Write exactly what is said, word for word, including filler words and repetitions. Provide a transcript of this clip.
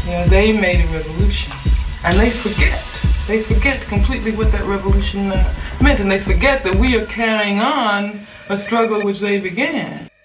You know, they made a revolution, and they forget. They forget completely what that revolution uh, meant, and they forget that we are carrying on a struggle which they began.